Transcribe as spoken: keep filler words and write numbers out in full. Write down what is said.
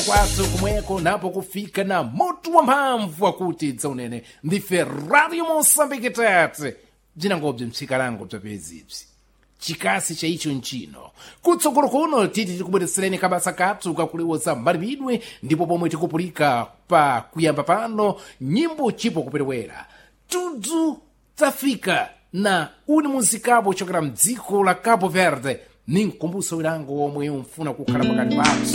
kwathu kumweko napo kufika na moto wa mphamvu wakuti dzaunene ndife Radio Moçambique tete bzinangobzi mtsikalango bzapezibzi chikasi cha icho nchino kutsogolo kuno titi tikubweretsereni kabasa kathu kakuliwoza malipidwe ndipo pomwe tikupulika pa kuyamba pano nyimbo chipo kuperewera tudzu tafika na uni muzikapo chokera mdziko la Cabo Verde ni mkumbuso wilango omwe umfuna kukhala pakati pathu